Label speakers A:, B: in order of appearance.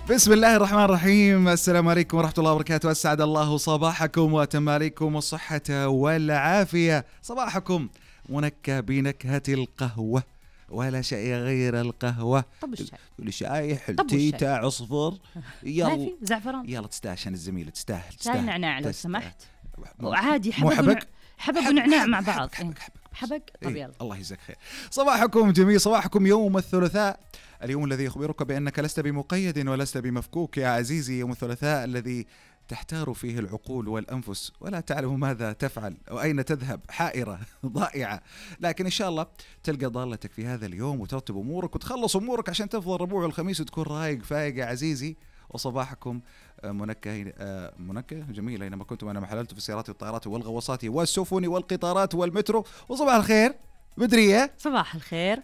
A: بسم الله الرحمن الرحيم. السلام عليكم ورحمة الله وبركاته. أسعد الله صباحكم وأتم عليكم الصحة والعافية. صباحكم منكه بنكهة القهوة، ولا شيء غير القهوة.
B: طب الشاي،
A: تقولي شاي حلتيتا عصفر،
B: ما
A: يلا
B: في زعفران،
A: يلا تستاهل عشان الزميلة، تستاهل
B: شاي نعناع لو
A: تستاهل.
B: سمحت. وعادي
A: مو حبك
B: حبق ونعناع مع بعض.
A: حبك.
B: طب يلا.
A: الله يجزاك خير. صباحكم جميل، صباحكم يوم الثلاثاء، اليوم الذي يخبرك بأنك لست بمقيد ولست بمفكوك يا عزيزي. يوم الثلاثاء الذي تحتار فيه العقول والأنفس ولا تعلم ماذا تفعل وأين تذهب، حائرة ضائعة، لكن إن شاء الله تلقى ضالتك في هذا اليوم وترتب أمورك وتخلص أمورك عشان تفضل ربوع الخميس وتكون رايق فايق يا عزيزي. وصباحكم منكه جميل أينما كنتم. أنا محللت في السيارات والطائرات والغواصات والسفن والقطارات والمترو. وصباح الخير بدرية.
B: صباح الخير.